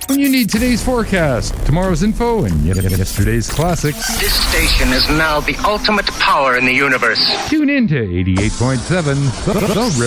When you need today's forecast, tomorrow's info, and yesterday's classics. This station is now the ultimate power in the universe. Tune in to 88.7 The